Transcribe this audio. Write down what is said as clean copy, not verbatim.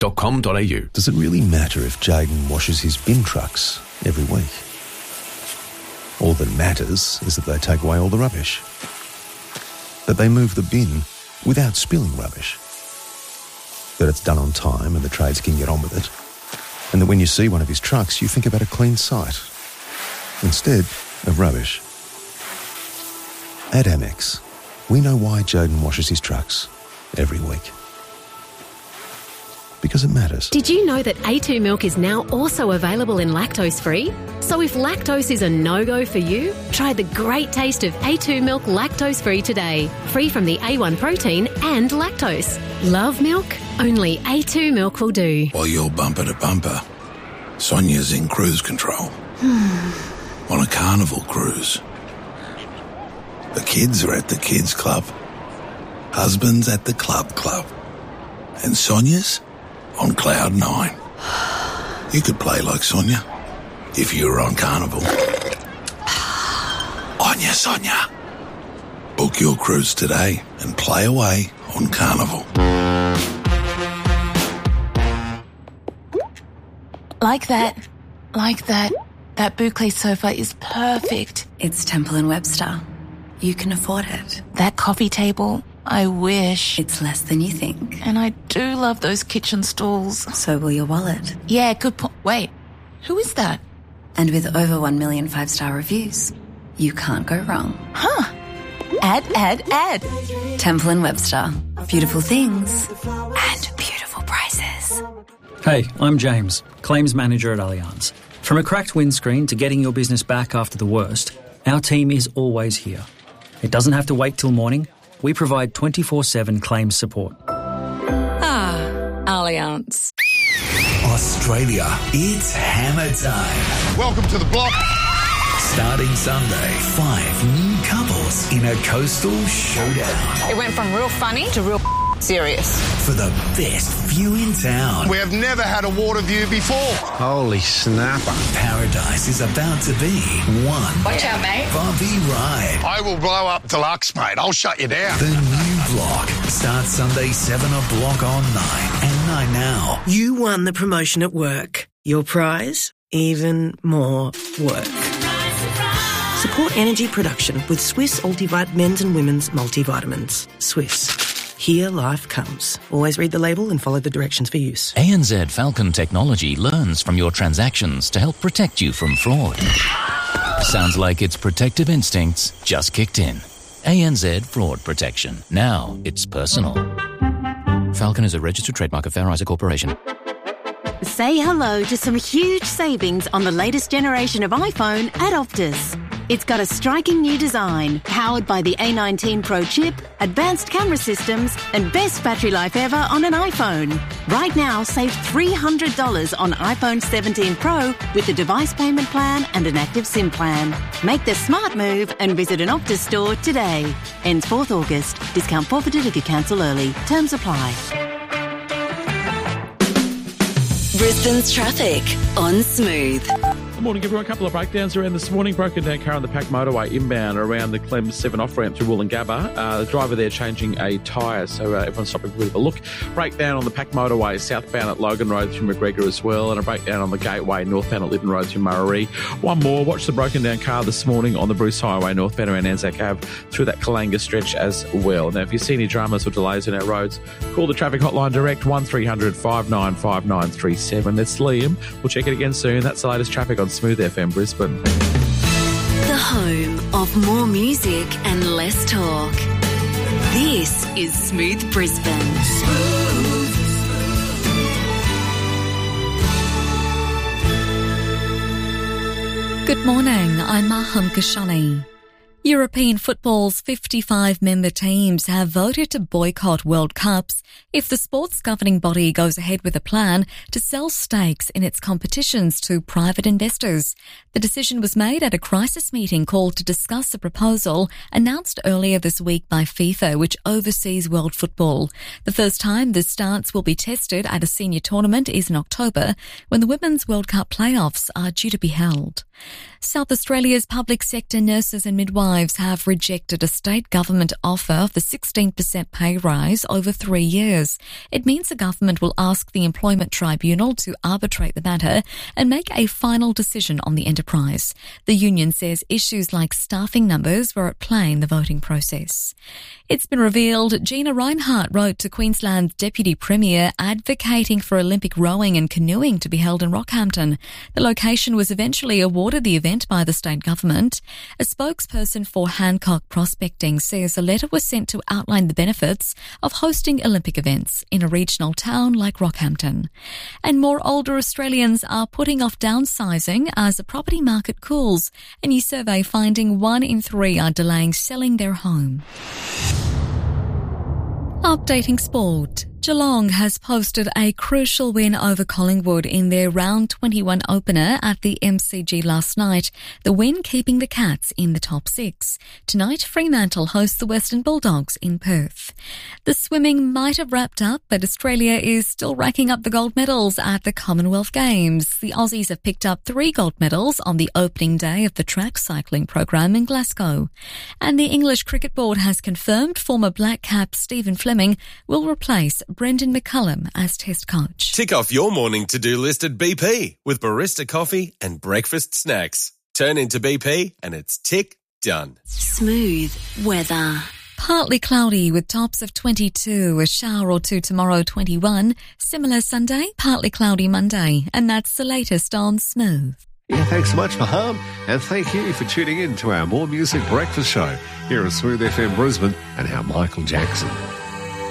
Does it really matter if Jayden washes his bin trucks every week? All that matters is that they take away all the rubbish. That they move the bin without spilling rubbish. That it's done on time and the trades can get on with it. And that when you see one of his trucks, you think about a clean site instead of rubbish. At Amex, we know why Jayden washes his trucks every week. Because it matters. Did you know that A2 milk is now also available in lactose-free? So if lactose is a no-go for you, try the great taste of A2 milk lactose-free today. Free from the A1 protein and lactose. Love milk? Only A2 milk will do. While you're bumper to bumper, Sonia's in cruise control. On a carnival cruise. The kids are at the kids club. Husband's at the club. And Sonia's on cloud 9. You could play like Sonia if you were on Carnival. On ya, Sonia. Book your cruise today and play away on Carnival. Like that. That boucle sofa is perfect. It's Temple & Webster. You can afford it. That coffee table, I wish. It's less than you think. And I do love those kitchen stools. So will your wallet. Yeah, good point. Wait, who is that? And with over 1 million 5-star reviews, you can't go wrong. Huh. Add. Temple & Webster. Beautiful things and beautiful prices. Hey, I'm James, Claims Manager at Allianz. From a cracked windscreen to getting your business back after the worst, our team is always here. It doesn't have to wait till morning. We provide 24/7 claims support. Allianz. Australia, it's hammer time. Welcome to the block. Starting Sunday, 5 new couples in a coastal showdown. It went from real funny to real serious. For the best view in town. We have never had a water view before. Holy snapper. Paradise is about to be one. Watch out, mate. Bumpy ride. I will blow up deluxe, mate. I'll shut you down. The new block starts Sunday 7 o'clock on 9 and 9 now. You won the promotion at work. Your prize? Even more work. Support energy production with Swiss Ultivite men's and women's multivitamins. Swiss. Here life comes. Always read the label and follow the directions for use. ANZ Falcon Technology learns from your transactions to help protect you from fraud. Sounds like its protective instincts just kicked in. ANZ Fraud Protection. Now it's personal. Falcon is a registered trademark of Fair Isaac Corporation. Say hello to some huge savings on the latest generation of iPhone at Optus. It's got a striking new design, powered by the A19 Pro chip, advanced camera systems, and best battery life ever on an iPhone. Right now, save $300 on iPhone 17 Pro with a device payment plan and an active SIM plan. Make the smart move and visit an Optus store today. Ends 4th August. Discount forfeited if you cancel early. Terms apply. Brisbane's traffic on Smooth. Good morning, everyone. A couple of breakdowns around this morning. Broken down car on the Pack Motorway inbound around the Clems 7 off-ramp through Wollongabba. The driver there changing a tyre, so everyone's stopping for a bit of a look. Breakdown on the Pack Motorway southbound at Logan Road through McGregor as well, and a breakdown on the Gateway northbound at Lytton Road through Murray. One more. Watch the broken down car this morning on the Bruce Highway northbound around Anzac Ave through that Kalanga stretch as well. Now, if you see any dramas or delays in our roads, call the traffic hotline direct 1300 595937. It's Liam. We'll check it again soon. That's the latest traffic on Smooth FM Brisbane. The home of more music and less talk. This is Smooth Brisbane. Good morning, I'm Maham Kashani. European football's 55 member teams have voted to boycott World Cups if the sports governing body goes ahead with a plan to sell stakes in its competitions to private investors. The decision was made at a crisis meeting called to discuss a proposal announced earlier this week by FIFA, which oversees world football. The first time this stance will be tested at a senior tournament is in October, when the Women's World Cup playoffs are due to be held. South Australia's public sector nurses and midwives Midwives have rejected a state government offer for 16% pay rise over 3 years. It means the government will ask the Employment Tribunal to arbitrate the matter and make a final decision on the enterprise. The union says issues like staffing numbers were at play in the voting process. It's been revealed Gina Rinehart wrote to Queensland's Deputy Premier advocating for Olympic rowing and canoeing to be held in Rockhampton. The location was eventually awarded the event by the state government. A spokesperson for Hancock Prospecting says a letter was sent to outline the benefits of hosting Olympic events in a regional town like Rockhampton. And more older Australians are putting off downsizing as the property market cools. A new survey finding 1 in 3 are delaying selling their home. Updating sport. Geelong has posted a crucial win over Collingwood in their round 21 opener at the MCG last night, the win keeping the Cats in the top 6. Tonight, Fremantle hosts the Western Bulldogs in Perth. The swimming might have wrapped up, but Australia is still racking up the gold medals at the Commonwealth Games. The Aussies have picked up 3 gold medals on the opening day of the track cycling program in Glasgow. And the English Cricket Board has confirmed former Black Cap Stephen Fleming will replace Brendan McCullum as Test coach. Tick off your morning to-do list at BP with barista coffee and breakfast snacks. Turn into BP and it's tick done. Smooth weather. Partly cloudy with tops of 22, a shower or two tomorrow 21, similar Sunday, partly cloudy Monday, and that's the latest on Smooth. Yeah, thanks so much, Maham, and thank you for tuning in to our More Music Breakfast Show here at Smooth FM Brisbane and our Michael Jackson.